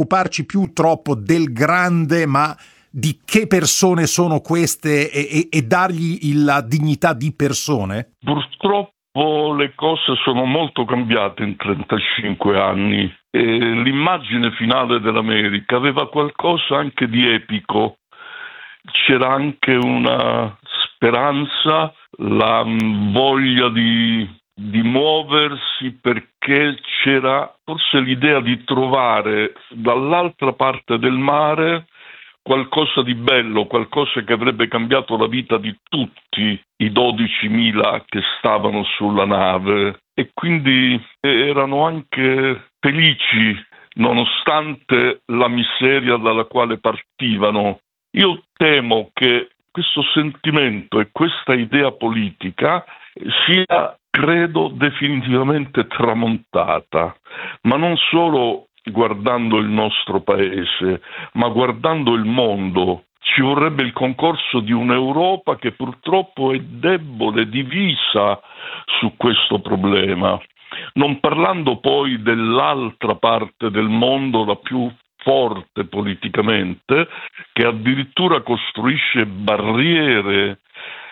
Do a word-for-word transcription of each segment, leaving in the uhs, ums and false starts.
occuparci più troppo del grande, ma di che persone sono queste e, e, e dargli la dignità di persone? Purtroppo le cose sono molto cambiate in trentacinque anni e l'immagine finale dell'America aveva qualcosa anche di epico. C'era anche una speranza, la voglia di, di muoversi, perché c'era forse l'idea di trovare dall'altra parte del mare qualcosa di bello, qualcosa che avrebbe cambiato la vita di tutti i dodicimila che stavano sulla nave, e quindi erano anche felici nonostante la miseria dalla quale partivano. Io temo che questo sentimento e questa idea politica sia, credo, definitivamente tramontata, ma non solo guardando il nostro paese, ma guardando il mondo. Ci vorrebbe il concorso di un'Europa che purtroppo è debole, divisa su questo problema, non parlando poi dell'altra parte del mondo, la più forte politicamente, che addirittura costruisce barriere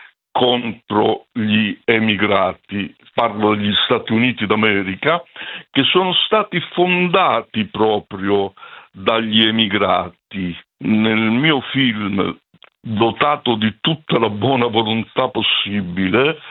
contro gli emigrati. Parlo degli Stati Uniti d'America, che sono stati fondati proprio dagli emigrati. Nel mio film, dotato di tutta la buona volontà possibile,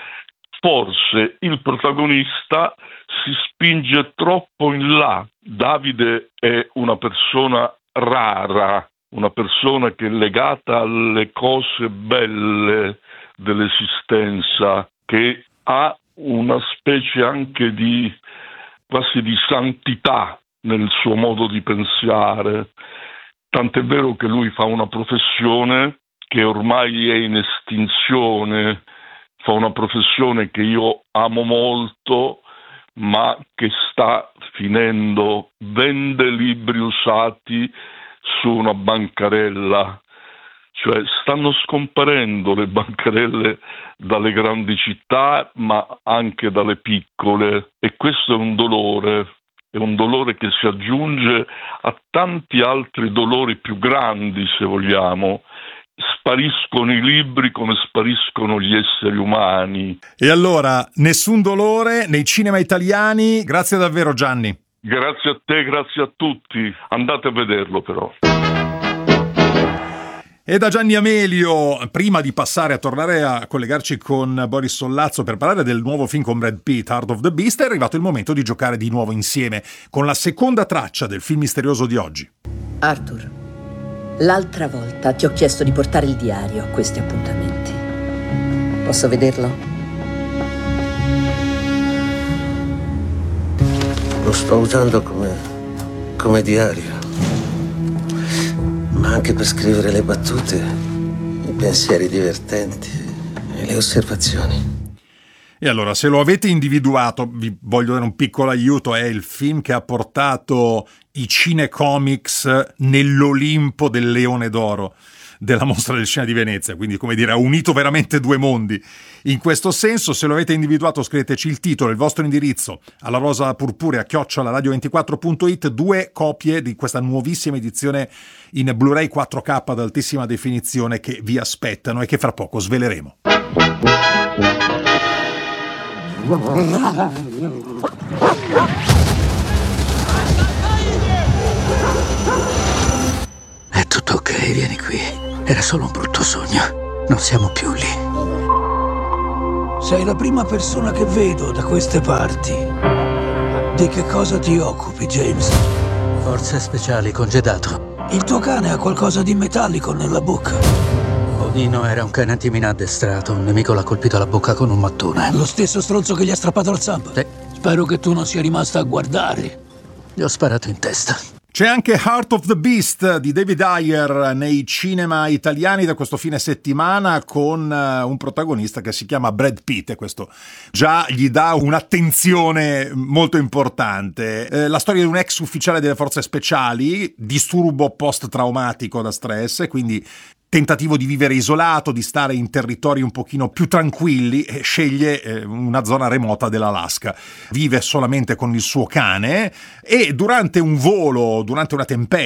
forse il protagonista si spinge troppo in là. Davide è una persona rara, una persona che è legata alle cose belle dell'esistenza, che ha una specie anche di quasi di santità nel suo modo di pensare. Tant'è vero che lui fa una professione che ormai è in estinzione, fa una professione che io amo molto, ma che sta finendo. Vende libri usati su una bancarella. Cioè stanno scomparendo le bancarelle dalle grandi città, ma anche dalle piccole, e questo è un dolore, è un dolore che si aggiunge a tanti altri dolori più grandi, se vogliamo. Spariscono i libri come spariscono gli esseri umani. E allora, nessun dolore nei cinema italiani. Grazie davvero, Gianni. Grazie a te, grazie a tutti. Andate a vederlo però. E da Gianni Amelio, prima di passare a tornare a collegarci con Boris Sollazzo per parlare del nuovo film con Brad Pitt, Heart of the Beast, è arrivato il momento di giocare di nuovo insieme con la seconda traccia del film misterioso di oggi. Arthur, l'altra volta ti ho chiesto di portare il diario a questi appuntamenti. Posso vederlo? Lo sto usando come, come diario, ma anche per scrivere le battute, i pensieri divertenti e le osservazioni. E allora, se lo avete individuato, vi voglio dare un piccolo aiuto, è il film che ha portato i cinecomics nell'Olimpo del Leone d'Oro della Mostra del Cinema di Venezia, quindi, come dire, ha unito veramente due mondi. In questo senso, se lo avete individuato, scriveteci il titolo, il vostro indirizzo alla rosa purpurea chiocciola radio ventiquattro punto it, due copie di questa nuovissima edizione in Blu-ray quattro K ad altissima definizione che vi aspettano e che fra poco sveleremo. È tutto ok, vieni qui. Era solo un brutto sogno. Non siamo più lì. Sei la prima persona che vedo da queste parti. Di che cosa ti occupi, James? Forze speciali, congedato. Il tuo cane ha qualcosa di metallico nella bocca. Odino era un cane antimina addestrato. Un nemico l'ha colpito alla bocca con un mattone. Lo stesso stronzo che gli ha strappato la zampa? Sì. Spero che tu non sia rimasta a guardare. Gli ho sparato in testa. C'è anche Heart of the Beast di David Ayer nei cinema italiani da questo fine settimana, con un protagonista che si chiama Brad Pitt, e questo già gli dà un'attenzione molto importante. Eh, la storia di un ex ufficiale delle forze speciali, disturbo post-traumatico da stress, quindi tentativo di vivere isolato, di stare in territori un pochino più tranquilli, e sceglie eh, una zona remota dell'Alaska. Vive solamente con il suo cane e durante un volo, durante una tempesta,